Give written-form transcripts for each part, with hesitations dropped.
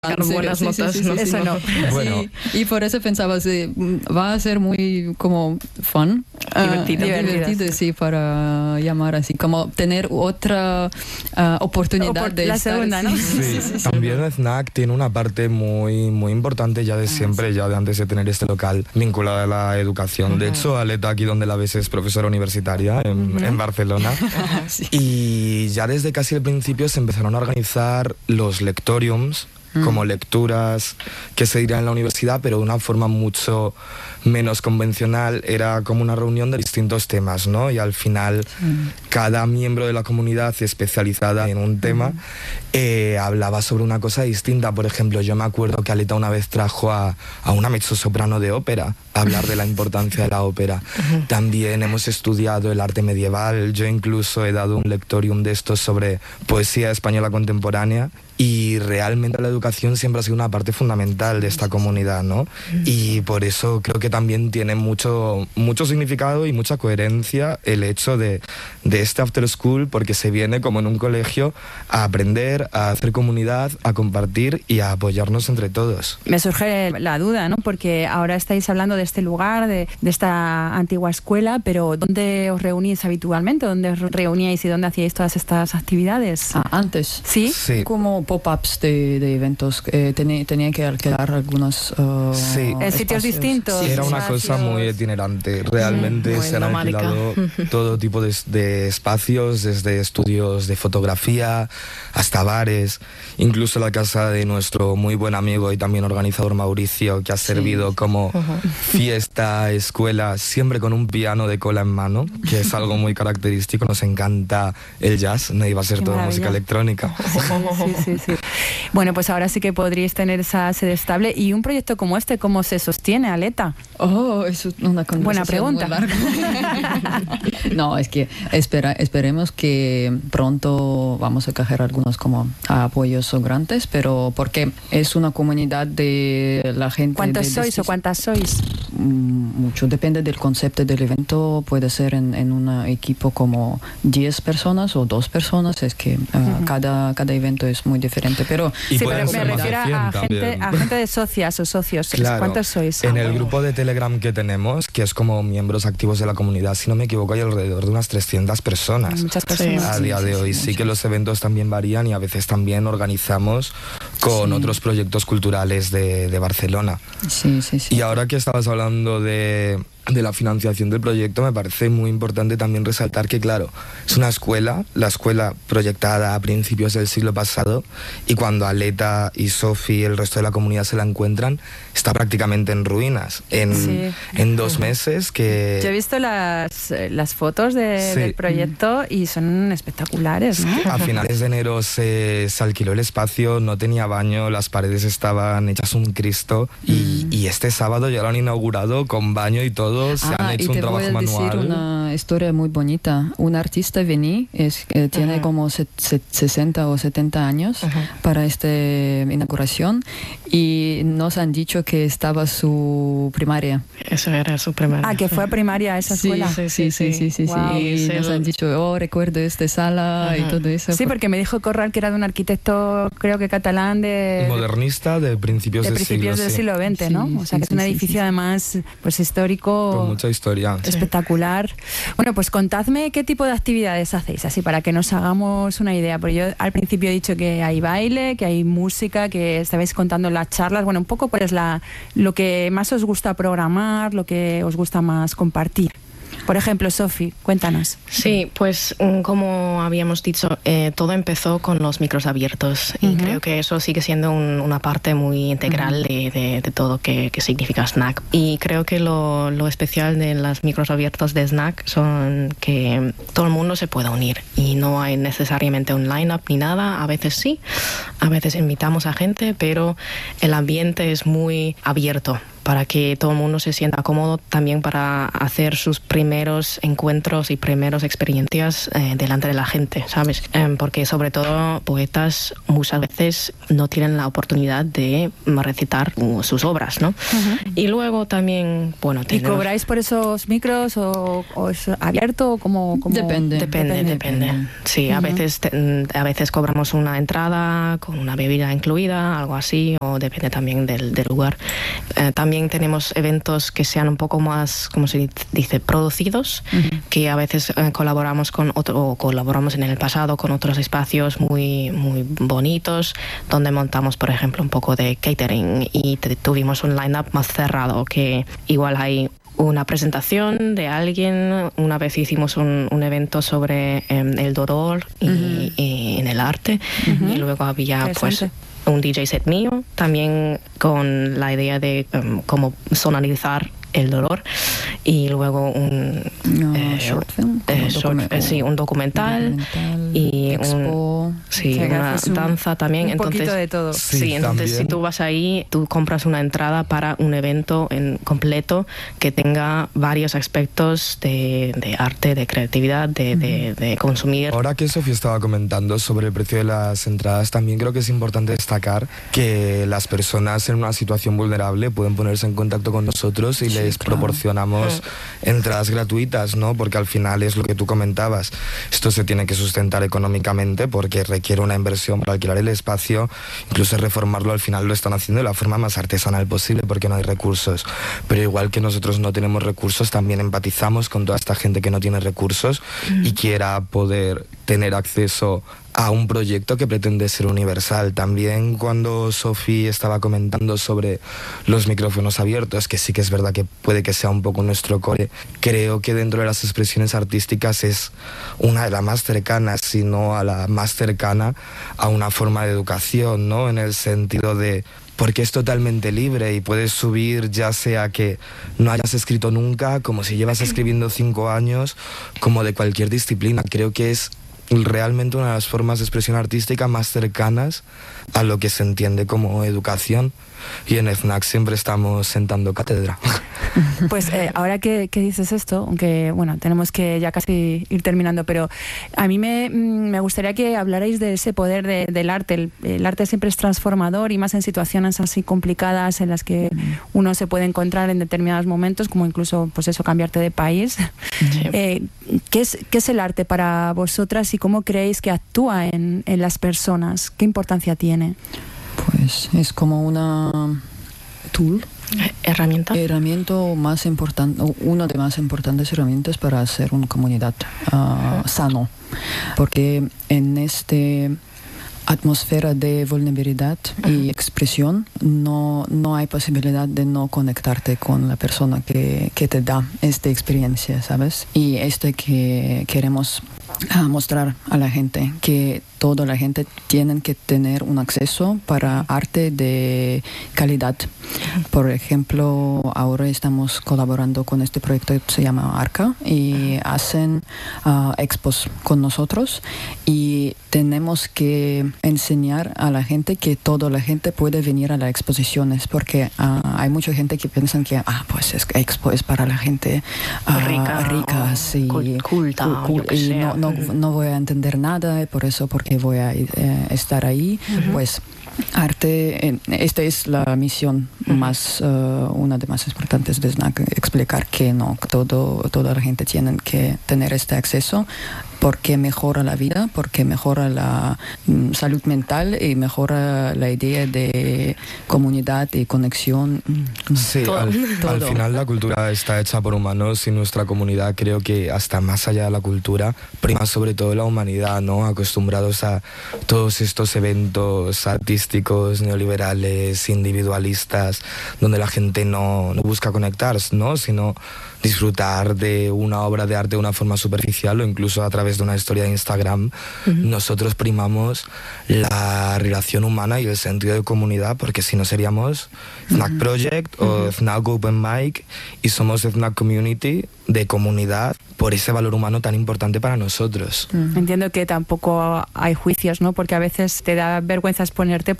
sacar buenas notas. Sí, eso no. Bueno. Sí, y por eso pensaba, sí, va a ser muy como fun, divertido, sí, para llamar así, como tener otra oportunidad de la estar. segunda, ¿no? Sí, también SNAC tiene una parte muy, muy importante ya de siempre, ya de antes de tener este local vinculada a la educación. De hecho, Aleta, aquí donde la ves, es profesora universitaria en Barcelona. Sí. Y ya desde casi el principio se empezaron a organizar los lectoriums, como lecturas que se dirán en la universidad, pero de una forma mucho menos convencional. Era como una reunión de distintos temas, ¿no? Y al final cada miembro de la comunidad especializada en un tema hablaba sobre una cosa distinta. Por ejemplo, yo me acuerdo que Aleta una vez trajo a una mezzosoprano de ópera a hablar de la importancia de la ópera. También hemos estudiado el arte medieval. Yo incluso he dado un lectorium de estos sobre poesía española contemporánea. Y realmente la educación siempre ha sido una parte fundamental de esta comunidad, ¿no? Y por eso creo que también tiene mucho significado y mucha coherencia el hecho de este after school, porque se viene como en un colegio a aprender, a hacer comunidad, a compartir y a apoyarnos entre todos. Me surge la duda, ¿no? Porque ahora estáis hablando de este lugar, de esta antigua escuela, pero ¿dónde os reunís habitualmente? ¿Dónde os reuníais y dónde hacíais todas estas actividades? Antes. ¿Sí? Sí. Como pop-ups de eventos, tenía que alquilar algunos en sitios distintos. Sí, era una cosa muy itinerante. Realmente muy se han nomádica. alquilado todo tipo de espacios, desde estudios de fotografía hasta bares, incluso la casa de nuestro muy buen amigo y también organizador Mauricio, que ha servido como fiesta, escuela, siempre con un piano de cola en mano, que es algo muy característico. Nos encanta el jazz, no iba a ser Qué todo maravilla. música electrónica. Sí. Bueno, pues ahora sí que podríais tener esa sede estable. ¿Y un proyecto como este, cómo se sostiene, Aleta? Oh, es una conversación Buena pregunta. muy larga. No, es que esperemos que pronto vamos a coger algunos como apoyos grandes, pero porque es una comunidad de la gente. ¿Cuántos sois o cuántas sois? Mucho, depende del concepto del evento. Puede ser en un equipo como 10 personas o 2 personas. Es que cada evento es muy diferente, pero Y sí, pueden pero me ser más de refiero 100 a también. gente de socias o socios. Claro. ¿Cuántos sois? En el grupo de Telegram que tenemos, que es como miembros activos de la comunidad, si no me equivoco, hay alrededor de unas 300 personas. Muchas personas. A día de hoy sí que los eventos también varían y a veces también organizamos con otros proyectos culturales de Barcelona. Sí. Y ahora que estabas hablando de la financiación del proyecto, me parece muy importante también resaltar que, claro, es una escuela, la escuela proyectada a principios del siglo pasado, y cuando Aleta y Sofi y el resto de la comunidad se la encuentran, está prácticamente en ruinas. En 2 meses que... Yo he visto las fotos del proyecto y son espectaculares, ¿no? A finales de enero se alquiló el espacio, no tenía baño, las paredes estaban hechas un Cristo y este sábado ya lo han inaugurado con baño y todo. Se han hecho un trabajo y te voy a decir manual. una historia muy bonita. Un artista vení, tiene como 60 o 70 años para esta inauguración, y nos han dicho que estaba su primaria. Eso era su primaria. Que fue a primaria esa escuela. Sí. Wow. Y nos han dicho, recuerdo esta sala y todo eso. Sí, porque me dijo Corral que era de un arquitecto, creo que catalán, modernista de principios del siglo XX, ¿no? O sea, que es un edificio además pues histórico, con mucha historia. Espectacular. Bueno, pues contadme qué tipo de actividades hacéis, así para que nos hagamos una idea. Porque yo al principio he dicho que hay baile, que hay música, que estabais contando las charlas. Bueno, un poco cuál es lo que más os gusta programar, lo que os gusta más compartir. Por ejemplo, Sofi, cuéntanos. Sí, pues como habíamos dicho, todo empezó con los micros abiertos y creo que eso sigue siendo una parte muy integral de todo que significa SNAC. Y creo que lo especial de los micros abiertos de SNAC son que todo el mundo se puede unir y no hay necesariamente un line-up ni nada. A veces sí, a veces invitamos a gente, pero el ambiente es muy abierto para que todo el mundo se sienta cómodo, también para hacer sus primeros encuentros y primeras experiencias delante de la gente, ¿sabes? Porque sobre todo poetas muchas veces no tienen la oportunidad de recitar sus obras, ¿no? Uh-huh. Y luego también, bueno... ¿Y cobráis por esos micros o es abierto? ¿Cómo? Depende. Sí, uh-huh. a veces cobramos una entrada con una bebida incluida, algo así, o depende también del lugar. También tenemos eventos que sean un poco más, como se dice, producidos, uh-huh. que a veces colaboramos en el pasado con otros espacios muy, muy bonitos, donde montamos, por ejemplo, un poco de catering y tuvimos un line-up más cerrado, que igual hay una presentación de alguien. Una vez hicimos un evento sobre el dolor y en el arte, uh-huh. y luego había pues un DJ set mío, también con la idea de cómo sonorizar el dolor, y luego un documental y una danza también. Un entonces, poquito de todo. Sí, entonces si tú vas ahí, tú compras una entrada para un evento completo que tenga varios aspectos de arte, de creatividad, de consumir. Ahora que Sofía estaba comentando sobre el precio de las entradas, también creo que es importante destacar que las personas en una situación vulnerable pueden ponerse en contacto con nosotros y les proporcionamos entradas gratuitas, ¿no? Porque al final es lo que tú comentabas, esto se tiene que sustentar económicamente porque requiere una inversión para alquilar el espacio, incluso reformarlo al final lo están haciendo de la forma más artesanal posible porque no hay recursos, pero igual que nosotros no tenemos recursos, también empatizamos con toda esta gente que no tiene recursos y quiera poder tener acceso a un proyecto que pretende ser universal. También cuando Sofi estaba comentando sobre los micrófonos abiertos, que sí que es verdad que puede que sea un poco nuestro core, creo que dentro de las expresiones artísticas es una de las más cercanas, si no a la más cercana a una forma de educación, ¿no? En el sentido de porque es totalmente libre y puedes subir ya sea que no hayas escrito nunca, como si llevas escribiendo 5 años, como de cualquier disciplina. Creo que es realmente una de las formas de expresión artística más cercanas a lo que se entiende como educación, y en FNAC siempre estamos sentando cátedra. Pues ahora que dices esto, aunque bueno, tenemos que ya casi ir terminando, pero a mí me gustaría que hablarais de ese poder del arte. El arte siempre es transformador, y más en situaciones así complicadas en las que uno se puede encontrar en determinados momentos, como incluso pues eso, cambiarte de país. Sí. ¿Qué es el arte para vosotras y cómo creéis que actúa en las personas? ¿Qué importancia tiene? Pues es como una tool. Herramienta más importante, una de las más importantes herramientas para hacer una comunidad sano, porque en esta atmósfera de vulnerabilidad y expresión no hay posibilidad de no conectarte con la persona que te da esta experiencia, ¿sabes? Y esto que queremos mostrar a la gente, que toda la gente tiene que tener un acceso para arte de calidad. Por ejemplo, ahora estamos colaborando con este proyecto que se llama Arca y hacen expos con nosotros, y tenemos que enseñar a la gente que toda la gente puede venir a las exposiciones, porque hay mucha gente que piensa que pues expo es para la gente rica sí, culta, y no voy a entender nada, porque voy a estar ahí. Pues arte, esta es la misión más, una de más importantes de SNAC, explicar que no, toda la gente tiene que tener este acceso, porque mejora la vida, porque mejora la salud mental y mejora la idea de comunidad y conexión. Sí, al final la cultura está hecha por humanos, y nuestra comunidad, creo que hasta más allá de la cultura, prima sobre todo la humanidad, ¿no? Acostumbrados a todos estos eventos artísticos neoliberales, individualistas, donde la gente no busca conectarse, ¿no? Sino disfrutar de una obra de arte de una forma superficial, o incluso a través de una historia de Instagram. Nosotros primamos la relación humana y el sentido de comunidad, porque si no seríamos FNAC Project o FNAC Open Mic, y somos FNAC Community, de comunidad, por ese valor humano tan importante para nosotros. Entiendo que tampoco hay juicios, ¿no? Porque a veces te da vergüenza exponerte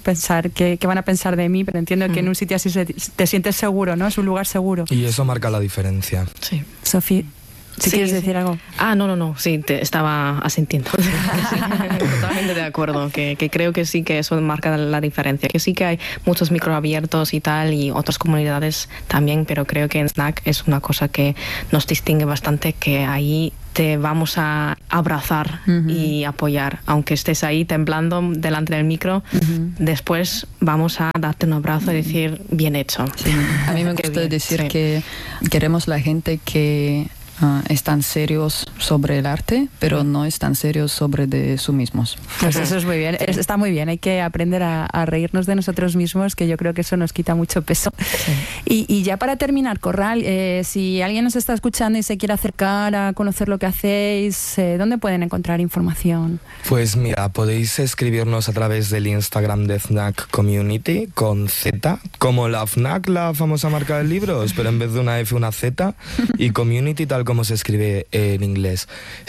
pensar qué van a pensar de mí, pero entiendo que en un sitio así te sientes seguro, ¿no? Es un lugar seguro. Y eso marca la diferencia. Sí. Sofía, ¿si quieres decir algo? No, sí, te estaba asintiendo. Sí, totalmente de acuerdo, que creo que sí que eso marca la diferencia, que sí que hay muchos microabiertos y tal, y otras comunidades también, pero creo que en SNAC es una cosa que nos distingue bastante, que ahí te vamos a abrazar y apoyar, aunque estés ahí temblando delante del micro, después vamos a darte un abrazo y decir, bien hecho. Sí. A mí me gusta decir que queremos la gente que están serios sobre el arte, pero no están serios sobre de sí mismos. Pues eso es muy bien, está muy bien, hay que aprender a reírnos de nosotros mismos, que yo creo que eso nos quita mucho peso. Sí. Y ya para terminar, Corral, si alguien nos está escuchando y se quiere acercar a conocer lo que hacéis, ¿dónde pueden encontrar información? Pues mira, podéis escribirnos a través del Instagram de FNAC Community con Z, como la FNAC, la famosa marca de libros, pero en vez de una F una Z, y Community tal como se escribe en inglés.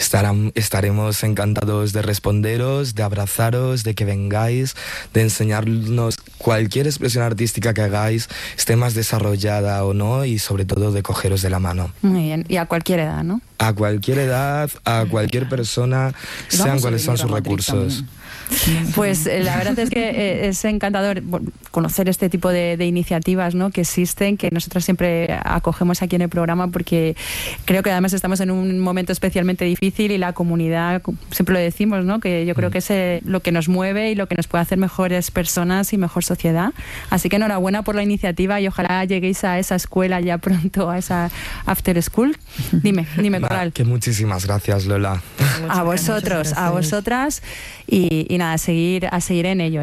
Estaremos encantados de responderos, de abrazaros, de que vengáis, de enseñarnos cualquier expresión artística que hagáis, esté más desarrollada o no, y sobre todo de cogeros de la mano. Muy bien, y a cualquier edad, ¿no? A cualquier edad, a cualquier persona, sean cuales sean sus recursos. Pues la verdad es que es encantador conocer este tipo de iniciativas, ¿no?, que existen, que nosotros siempre acogemos aquí en el programa, porque creo que además estamos en un momento especialmente difícil y la comunidad, siempre lo decimos, ¿no?, que yo creo que es lo que nos mueve y lo que nos puede hacer mejores personas y mejor sociedad. Así que enhorabuena por la iniciativa y ojalá lleguéis a esa escuela ya pronto, a esa after school. Dime, Corral. Que muchísimas gracias, Lola. A vosotros, a vosotras, y nada, a seguir en ello,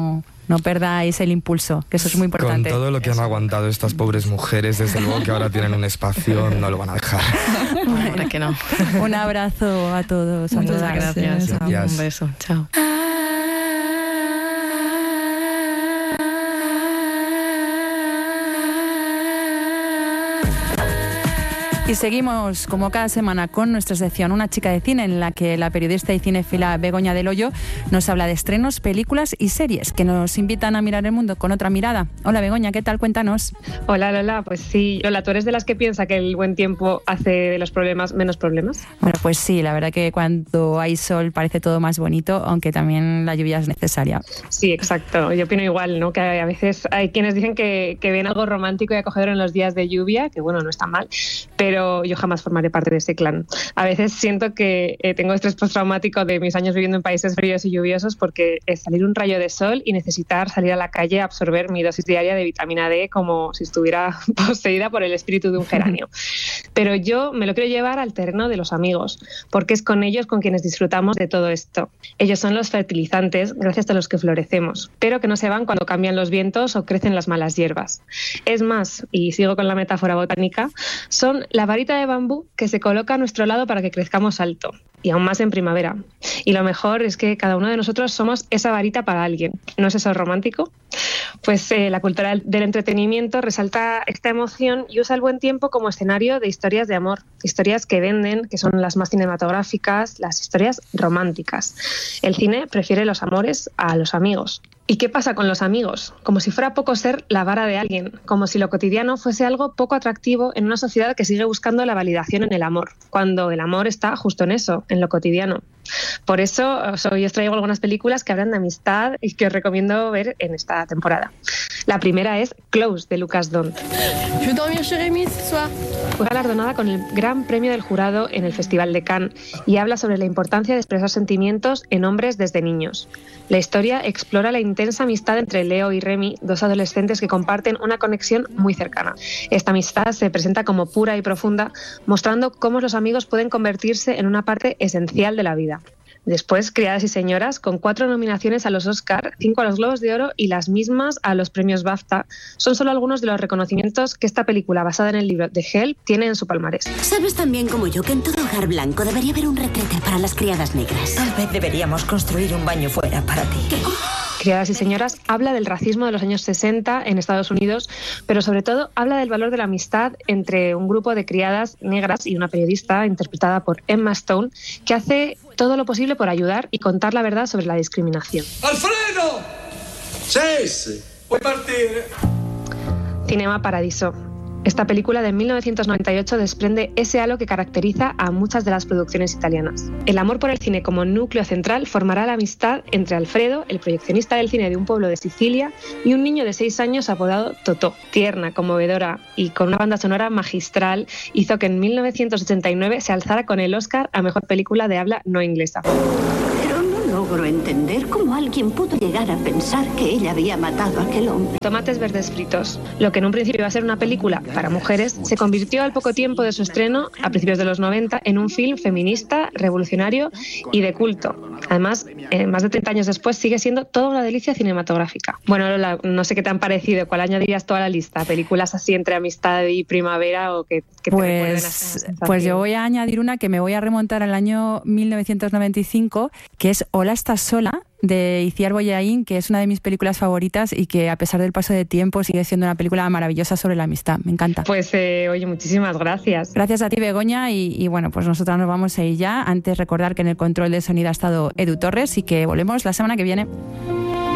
no perdáis el impulso, que eso es muy importante. Con todo lo que han aguantado estas pobres mujeres, desde luego que ahora tienen un espacio, no lo van a dejar. Ahora que no. Un abrazo a todos. Muchas gracias. Gracias. Un beso. Chao. Y seguimos, como cada semana, con nuestra sección Una chica de cine, en la que la periodista y cinéfila Begoña del Hoyo nos habla de estrenos, películas y series que nos invitan a mirar el mundo con otra mirada. Hola Begoña, ¿qué tal? Cuéntanos. Hola Lola, pues sí. Lola, ¿tú eres de las que piensa que el buen tiempo hace de los problemas menos problemas? Bueno, pues sí, la verdad que cuando hay sol parece todo más bonito, aunque también la lluvia es necesaria. Sí, exacto. Yo opino igual, ¿no? Que a veces hay quienes dicen que ven algo romántico y acogedor en los días de lluvia, que bueno, no está mal, pero yo jamás formaré parte de ese clan. A veces siento que tengo estrés postraumático de mis años viviendo en países fríos y lluviosos, porque es salir un rayo de sol y necesitar salir a la calle a absorber mi dosis diaria de vitamina D como si estuviera poseída por el espíritu de un geranio. Pero yo me lo quiero llevar al terreno de los amigos, porque es con ellos con quienes disfrutamos de todo esto. Ellos son los fertilizantes gracias a los que florecemos, pero que no se van cuando cambian los vientos o crecen las malas hierbas. Es más, y sigo con la metáfora botánica, son la varita de bambú que se coloca a nuestro lado para que crezcamos alto, y aún más en primavera. Y lo mejor es que cada uno de nosotros somos esa varita para alguien. ¿No es eso romántico? Pues la cultura del entretenimiento resalta esta emoción y usa el buen tiempo como escenario de historias de amor, historias que venden, que son las más cinematográficas, las historias románticas. El cine prefiere los amores a los amigos. ¿Y qué pasa con los amigos? Como si fuera poco ser la vara de alguien, como si lo cotidiano fuese algo poco atractivo en una sociedad que sigue buscando la validación en el amor, cuando el amor está justo en eso, en lo cotidiano. Por eso hoy os traigo algunas películas que hablan de amistad y que os recomiendo ver en esta temporada. La primera es Close, de Lucas Dont. Fue galardonada con el Gran Premio del Jurado en el Festival de Cannes y habla sobre la importancia de expresar sentimientos en hombres desde niños. La historia explora la intensa amistad entre Leo y Remy, dos adolescentes que comparten una conexión muy cercana. Esta amistad se presenta como pura y profunda, mostrando cómo los amigos pueden convertirse en una parte esencial de la vida. Después, Criadas y Señoras, con 4 nominaciones a los Oscar, 5 a los Globos de Oro y las mismas a los premios BAFTA, son solo algunos de los reconocimientos que esta película basada en el libro de Help tiene en su palmarés. Sabes tan bien como yo que en todo hogar blanco debería haber un retrete para las criadas negras. Tal vez deberíamos construir un baño fuera para ti. ¿Qué? Criadas y Señoras habla del racismo de los años 60 en Estados Unidos, pero sobre todo habla del valor de la amistad entre un grupo de criadas negras y una periodista interpretada por Emma Stone, que hace todo lo posible por ayudar y contar la verdad sobre la discriminación. ¡Alfredo! Cesse, puoi partire. Cinema Paradiso. Esta película de 1998 desprende ese halo que caracteriza a muchas de las producciones italianas. El amor por el cine como núcleo central formará la amistad entre Alfredo, el proyeccionista del cine de un pueblo de Sicilia, y un niño de 6 años apodado Totò. Tierna, conmovedora y con una banda sonora magistral, hizo que en 1989 se alzara con el Oscar a Mejor Película de Habla No Inglesa. Logro entender cómo alguien pudo llegar a pensar que ella había matado a aquel hombre. Tomates verdes fritos. Lo que en un principio iba a ser una película para mujeres, se convirtió al poco tiempo de su estreno, a principios de los 90, en un film feminista, revolucionario y de culto. Además, más de 30 años después, sigue siendo toda una delicia cinematográfica. Bueno, Lola, no sé qué te han parecido, ¿cuál añadirías tú a la lista? ¿Películas así entre amistad y primavera o que te recuerden a esa sensación? Pues yo voy a añadir una que me voy a remontar al año 1995, que es Hola, estás sola, de Itziar Boyain, que es una de mis películas favoritas y que a pesar del paso de tiempo sigue siendo una película maravillosa sobre la amistad. Me encanta. Pues oye, muchísimas gracias. Gracias a ti, Begoña, y bueno, pues nosotras nos vamos a ir ya. Antes recordar que en el control de sonido ha estado Edu Torres y que volvemos la semana que viene.